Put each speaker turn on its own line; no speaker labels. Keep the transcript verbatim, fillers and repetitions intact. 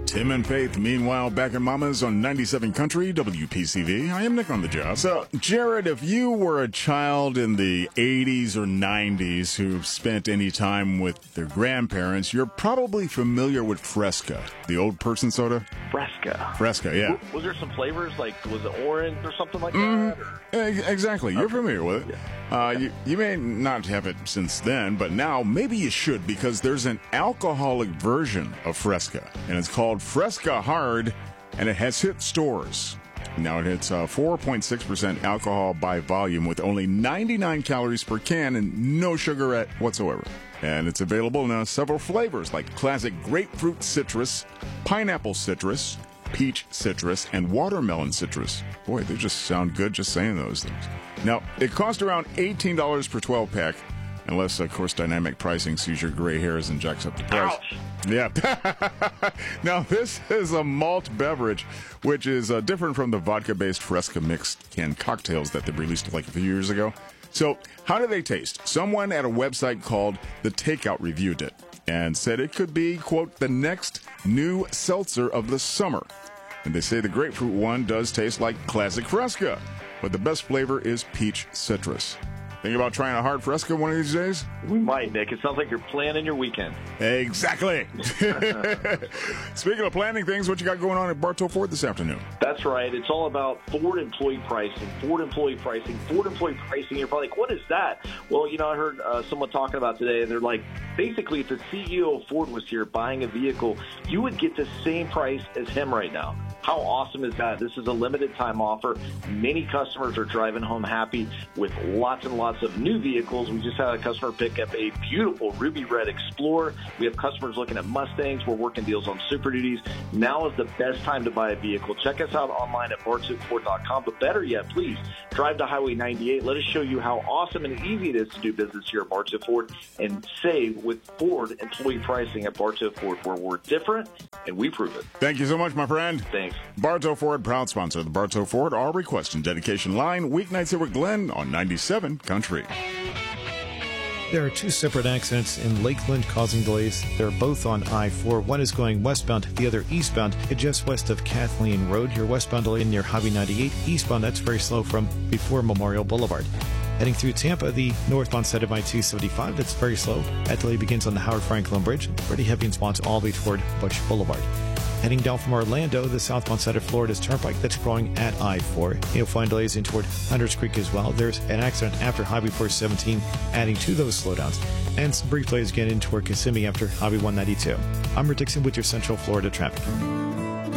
Tim and Faith, meanwhile, back in Mama's on ninety-seven Country, W P C V. I am Nick on the job. So, Jared, if you were a child in the eighties or nineties who spent any time with their grandparents, you're probably familiar with Fresca, the old person soda.
Fresca.
Fresca, yeah.
Was there some flavors, like, was it orange or something like
mm,
that?
Or? Exactly. You're okay. familiar with it. Yeah. Uh, you, you may not have it since then, but now maybe you should, because there's an alcoholic version of Fresca, and it's called Fresca Hard, and it has hit stores. Now it hits uh, four point six percent alcohol by volume with only ninety-nine calories per can and no sugar at whatsoever. And it's available in uh, several flavors like classic grapefruit citrus, pineapple citrus, peach citrus, and watermelon citrus. Boy, they just sound good just saying those things. Now, it costs around eighteen dollars per twelve pack, unless, of course, dynamic pricing sees your gray hairs and jacks up the price.
Ouch.
Yeah. Now, this is a malt beverage, which is uh, different from the vodka-based Fresca mixed canned cocktails that they released like a few years ago. So, how do they taste? Someone at a website called The Takeout reviewed it and said it could be, quote, the next new seltzer of the summer. And they say the grapefruit one does taste like classic Fresca, but the best flavor is peach citrus. Think about trying a hard Fresca one of these days?
We might, Nick. It sounds like you're planning your weekend.
Exactly. Speaking of planning things, what you got going on at Bartow Ford this afternoon?
That's right. It's all about Ford employee pricing. Ford employee pricing. Ford employee pricing. You're probably like, what is that? Well, you know, I heard uh, someone talking about today, and they're like, basically, if the C E O of Ford was here buying a vehicle, you would get the same price as him right now. How awesome is that? This is a limited time offer. Many customers are driving home happy with lots and lots of new vehicles. We just had a customer pick up a beautiful Ruby Red Explorer. We have customers looking at Mustangs. We're working deals on Super Duties. Now is the best time to buy a vehicle. Check us out online at bartow ford dot com. But better yet, please drive to Highway ninety-eight. Let us show you how awesome and easy it is to do business here at Bartow Ford and save with Ford employee pricing at Bartow Ford, where we're different and we prove it.
Thank you so much, my friend.
Thanks.
Bartow Ford, proud sponsor of the Bartow Ford All Request and Dedication Line, weeknights here with Glenn on ninety-seven Country.
There are two separate accidents in Lakeland causing delays. They're both on I four. One is going westbound, the other eastbound, just west of Kathleen Road. Your westbound delay near Highway ninety-eight. Eastbound, that's very slow from before Memorial Boulevard. Heading through Tampa, the northbound side of I two seventy-five, that's very slow. That delay begins on the Howard Franklin Bridge. Pretty heavy in spots all the way toward Butch Boulevard. Heading down from Orlando, the southbound side of Florida's Turnpike, that's growing at I four. You'll find delays in toward Hunters Creek as well. There's an accident after Highway four seventeen, adding to those slowdowns. And some brief delays again in toward Kissimmee after Highway one ninety-two. I'm Rick Dixon with your Central Florida traffic.